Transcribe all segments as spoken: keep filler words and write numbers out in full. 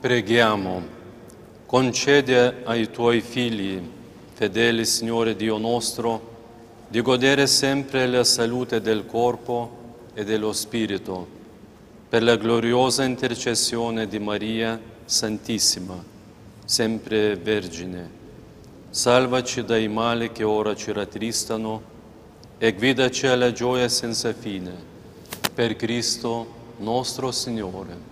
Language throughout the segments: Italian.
Preghiamo, concedi ai tuoi figli, fedeli Signore Dio nostro, di godere sempre la salute del corpo e dello spirito, per la gloriosa intercessione di Maria Santissima, sempre Vergine. Salvaci dai mali che ora ci rattristano e guidaci alla gioia senza fine, per Cristo nostro Signore.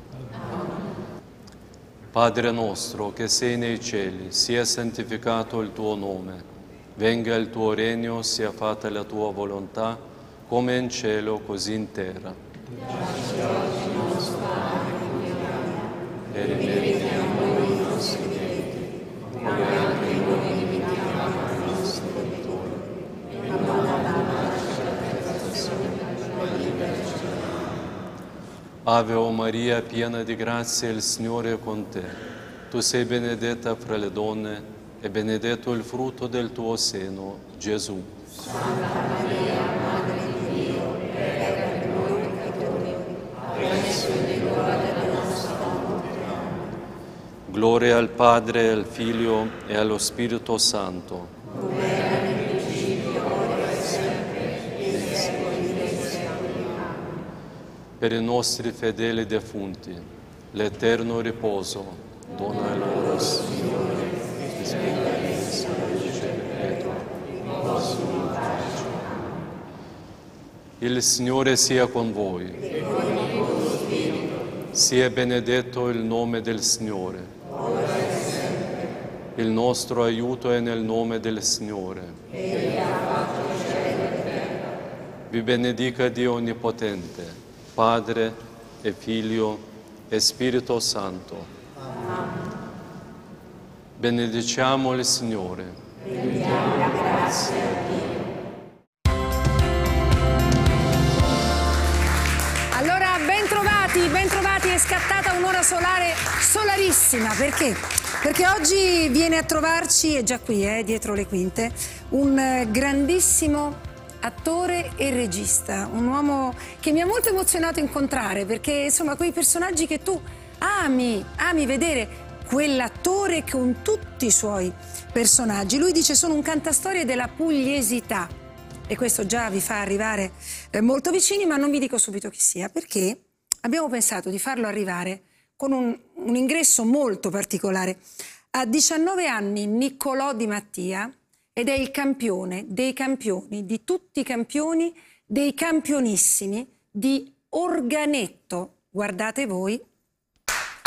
Padre nostro che sei nei cieli, sia santificato il tuo nome, venga il tuo regno, sia fatta la tua volontà, come in cielo, così in terra. Dacci oggi il nostro pane quotidiano E e rimetti a noi i nostri debiti, come anche noi rimediamo ai nostri debitori, e non abbandonarci alla tentazione, ma liberaci dal male. Ave o Maria, piena di grazia, il Signore è con te. Tu sei benedetta fra le donne e benedetto il frutto del tuo seno, Gesù. Santa Maria, Madre di Dio, prega per noi peccatori, adesso è l'ora della nostra morte. Amen. Gloria al Padre, al Figlio e allo Spirito Santo. Come era nel principio, ora e sempre, e nei secoli dei secoli. Amen. Per i nostri fedeli defunti, l'eterno riposo, dona loro, Signore, e spegna essa la luce perpetua, in vostro pace. Il Signore sia con voi. E con il tuo spirito, Sia benedetto il nome del Signore. ora e sempre. Il nostro aiuto è nel nome del Signore. Egli ha fatto cielo e terra. Vi benedica Dio Onnipotente, Padre e Figlio e Spirito Santo. Benediciamo il Signore. Rendiamo grazie a Dio. Allora, bentrovati, bentrovati, è scattata un'ora solare solarissima, perché? Perché oggi viene a trovarci, è già qui, eh, dietro le quinte, un eh, grandissimo attore e regista, un uomo che mi ha molto emozionato incontrare, perché insomma quei personaggi che tu ami, ami vedere, quell'attore con tutti i suoi personaggi. Lui dice: sono un cantastorie della pugliesità, e questo già vi fa arrivare eh, molto vicini, ma non vi dico subito chi sia, perché abbiamo pensato di farlo arrivare con un, un ingresso molto particolare. Ha diciannove anni Niccolò Di Mattia ed è il campione dei campioni, di tutti i campioni, dei campionissimi di organetto. Guardate voi